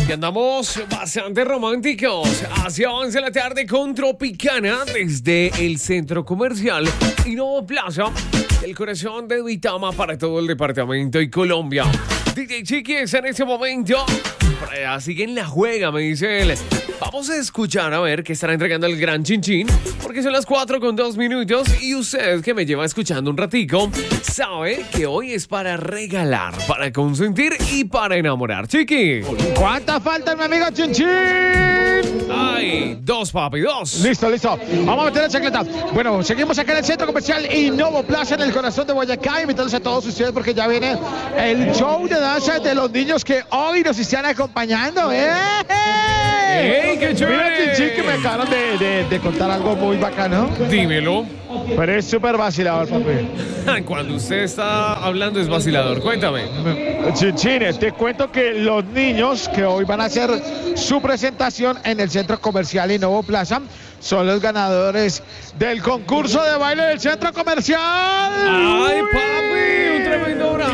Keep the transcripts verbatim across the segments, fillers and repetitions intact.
Y andamos bastante románticos. Hacia avance la tarde con Tropicana desde el centro comercial Innova Plaza, el corazón de Duitama para todo el departamento y Colombia. D J Chiqui está en este momento. Por allá siguen la juega, me dice él. Vamos a escuchar a ver qué estará entregando el gran Chinchín, porque son las cuatro con dos minutos y usted que me lleva escuchando un ratico sabe que hoy es para regalar, para consentir y para enamorar, Chiqui. ¿Cuánta falta, mi amigo Chinchín? Ay, dos, papi, dos. Listo, listo. Vamos a meter la chancleta. Bueno, seguimos acá en el centro comercial Innova Plaza, en el corazón de Boyacá. Invitarlos a todos ustedes porque ya viene el show de danza de los niños que hoy nos están acompañando. ¡Eh! ¡Ey, qué chévere! Mira, Chinchín, que me acabaron de, de, de contar algo muy bacano. Dímelo. Pero es súper vacilador, papi. Cuando usted está hablando es vacilador. Cuéntame. Chinchines, te cuento que los niños que hoy van a hacer su presentación en el centro comercial Innova Plaza son los ganadores del concurso de baile del centro comercial. ¡Ay, papi! ¡Un tremendo bravo!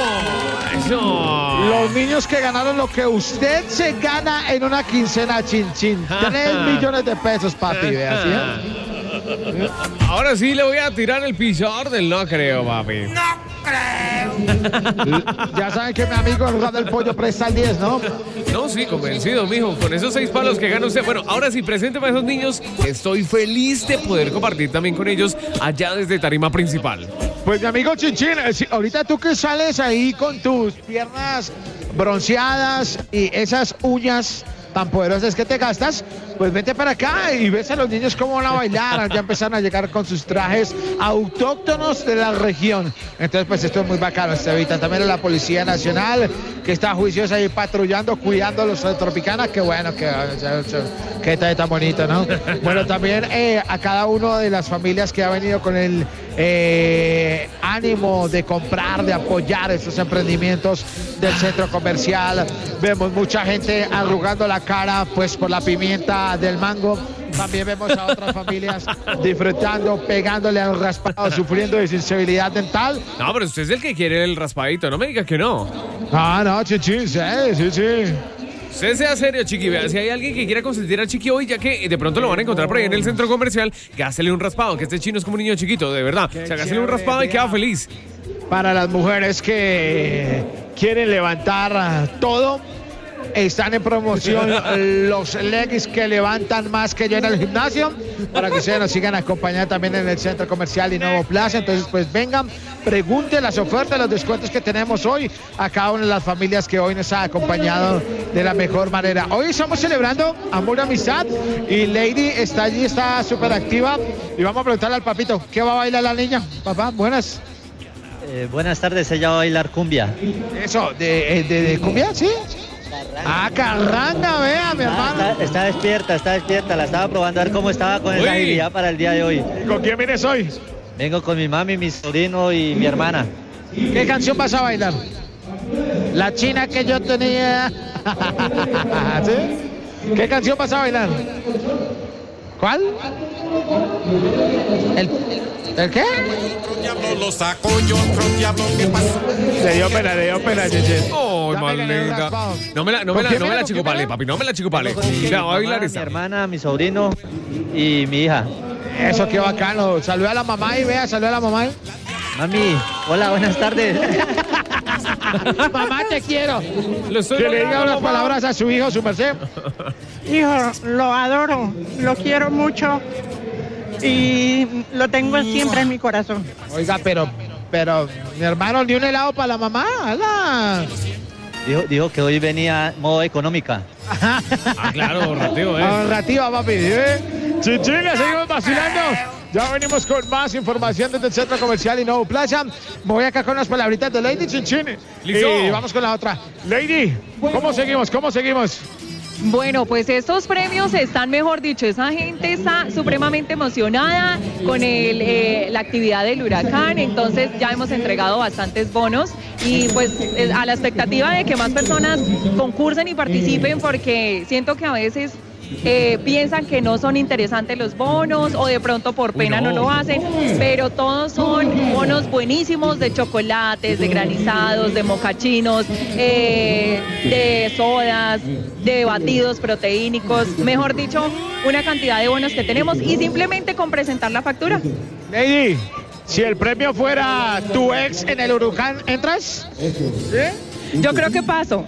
¡Eso! Los niños que ganaron lo que usted se gana en una quincena, Chinchín. Tres millones de pesos, papi. Vea, ¿sí? Ahora sí le voy a tirar el piso orden, no creo, papi. No creo. Ya saben que mi amigo el del pollo presta el diez, ¿no? No, sí, convencido, mijo. Con esos seis palos que gana usted. Bueno, ahora sí, presénteme a esos niños. Estoy feliz de poder compartir también con ellos allá desde Tarima Principal. Pues mi amigo Chinchín, si ahorita tú que sales ahí con tus piernas bronceadas y esas uñas tan poderosas que te gastas, pues vente para acá y ves a los niños cómo van a bailar. Ya empezaron a llegar con sus trajes autóctonos de la región. Entonces, pues esto es muy bacano. Se evitan también a la Policía Nacional, que está juiciosa ahí patrullando, cuidando a los de Tropicana. Qué bueno, que qué tan, tan bonito, ¿no? Bueno, también eh, a cada una de las familias que ha venido con el eh, ánimo de comprar, de apoyar estos emprendimientos del centro comercial. Vemos mucha gente arrugando la cara, pues por la pimienta del mango. También vemos a otras familias disfrutando, pegándole al raspado, sufriendo de sensibilidad dental. No, pero usted es el que quiere el raspadito, no me diga que no. Ah, no, Chinchín, sí, sí, sí. Usted sea serio, Chiqui, vea, si hay alguien que quiera consentir a Chiqui hoy, ya que de pronto lo van a encontrar por ahí en el centro comercial, gástele un raspado, que este chino es como un niño chiquito, de verdad. O sea, gástele un raspado y queda feliz. Para las mujeres que quieren levantar todo, están en promoción los leggings que levantan más que yo en el gimnasio, para que ustedes nos sigan acompañando también en el centro comercial Innova Plaza. Entonces, pues vengan, pregunten las ofertas, los descuentos que tenemos hoy a cada una de las familias que hoy nos ha acompañado de la mejor manera. Hoy estamos celebrando amor y amistad y Lady está allí, está súper activa, y vamos a preguntarle al papito, ¿qué va a bailar la niña? Papá, buenas. Eh, buenas tardes, ella va a bailar cumbia. Eso, ¿de, de, de cumbia? ¿Sí? Ah, carranga, vea, mi hermano. Ah, está, está despierta, está despierta. La estaba probando a ver cómo estaba con esa agilidad para el día de hoy. ¿Con quién vienes hoy? Vengo con mi mami, mi sobrino y mi hermana. ¿Qué canción vas a bailar? La china que yo tenía. ¿Sí? ¿Qué canción vas a bailar? ¿Cuál? ¿El, ¿el qué? Otro diablo lo saco yo, otro diablo, ¿qué pasó? Le dio pena, le dio pena, Cheche. Oh, maleta. No me la, no me la, no me la chicopale, papi, no me la chicopale. La va a bailar Mi esta. hermana, mi sobrino y mi hija. Eso, qué bacano. Saluda a la mamá y vea, saluda a la mamá. Mami, hola, buenas tardes. Mamá, te quiero. Lo estoy Que le diga logrando, unas mamá. palabras a su hijo, su merced. Hijo, lo adoro, lo quiero mucho y lo tengo siempre en mi corazón. Oiga, pero, pero, mi hermano, ni un helado para la mamá. ¡Hala! Dijo, dijo que hoy venía modo económica. Ah, claro, ahorrativo, eh. Ahorrativa, papi. ¿Eh? Chinchín, le seguimos vacilando. Ya venimos con más información desde el centro comercial Innova Plaza. Voy acá con las palabritas de Lady Chinchín. Listo. Y vamos con la otra. Lady, ¿cómo seguimos? ¿Cómo seguimos? Bueno, pues estos premios están, mejor dicho, esa gente está supremamente emocionada con el, eh, la actividad del huracán, entonces ya hemos entregado bastantes bonos y pues a la expectativa de que más personas concursen y participen, porque siento que a veces eh, piensan que no son interesantes los bonos o de pronto por pena no. no lo hacen, pero todos son bonos buenísimos de chocolates, de granizados, de mocachinos, eh, de sodas, de batidos proteínicos, mejor dicho, una cantidad de bonos que tenemos y simplemente con presentar la factura. Lady, si el premio fuera tu ex en el Huracán, ¿entras? ¿Sí? Yo creo que paso.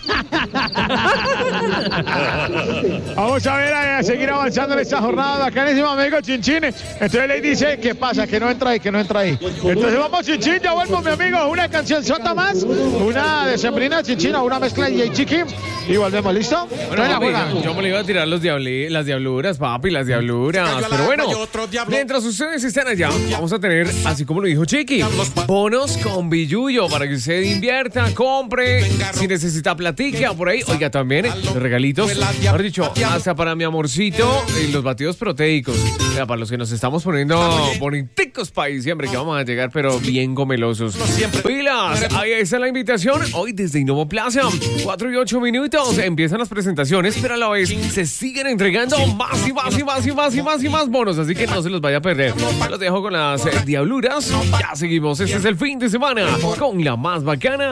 Vamos a ver, a seguir avanzando en esta jornada bacanísima, amigo Chinchín. Entonces le dice, ¿qué pasa? Que no entra ahí, que no entra ahí. Entonces vamos, Chinchín, ya vuelvo, mi amigo. Una canción sota más, una de Sembrina Chinchín, una mezcla de J Chiqui. Y volvemos, ¿listo? Bueno, Trae la papi, juega. yo, yo me le iba a tirar los diabli- las diabluras, papi, las diabluras. Cayó al Pero agua bueno, y otro diablo. mientras ustedes están allá, vamos a tener, así como lo dijo Chiqui, bonos con billuyo para que usted invierta, compre, si necesita platica por ahí. Oiga, también los regalitos, mejor dicho, hasta para mi amorcito, y los batidos proteicos. O sea, para los que nos estamos poniendo boniticos para diciembre, que vamos a llegar, pero bien gomelosos. Pilas, ahí está la invitación. Hoy desde Innova Plaza, cuatro y ocho minutos, empiezan las presentaciones, pero a la vez se siguen entregando más y más y más y más y más y más bonos, así que no se los vaya a perder. Los dejo con las eh, diabluras. Ya seguimos, este es el fin de semana con la más bacana.